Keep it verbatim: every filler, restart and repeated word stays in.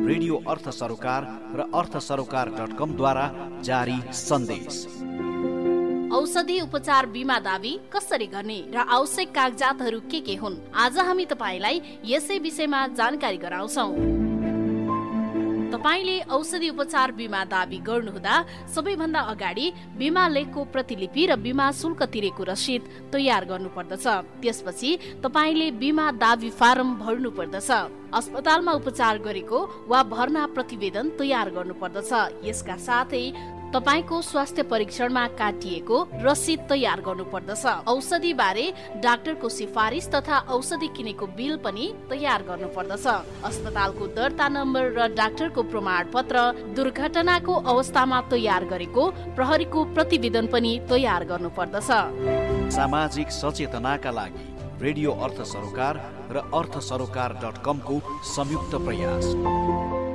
Radio अर्थ सरोकार र अर्थ सरोकार डट कम द्वारा जारी सन्देश। औषधि उपचार बिमा दावी कसरी गर्ने र आवश्यक कागजातहरू के के हुन्, आज हामी तपाईलाई यसै विषयमा जानकारी गराउँछौं। तपाईले औषधि उपचार बिमा दावी गर्नुहुँदा सबैभन्दा अगाडि बिमा लेखको प्रतिलिपि र बिमा शुल्क तिरेको रसिद तयार गर्नुपर्दछ। त्यसपछि तपाईले बिमा दावी फारम भर्नु पर्दछ। अस्पतालमा उपचार गरेको वा भर्ना प्रतिवेदन तयार गर्नुपर्दछ। यसका साथै तपाईको स्वास्थ्य परीक्षणमा काटिएको रसिद तयार गर्नुपर्दछ। औषधि बारे डाक्टरको सिफारिस तथा औषधि किनेको बिल पनि तयार गर्नुपर्दछ। अस्पतालको दर्ता नम्बर र डाक्टरको प्रमाण पत्र, दुर्घटनाको अवस्थामा तयार गरेको प्रहरीको प्रतिवेदन पनि तयार गर्नुपर्दछ। सामाजिक सचेतनाका लागि रेडियो अर्थ सरोकार र अर्थ सरोकार डट कम को संयुक्त प्रयास।